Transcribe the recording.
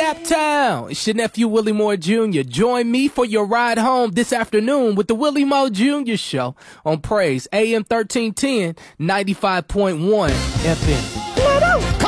Cap Town. It's your nephew Willie Moore Jr. Join me for your ride home this afternoon with the Willie Moore Jr. Show on Praise AM 1310, 95.1 FM.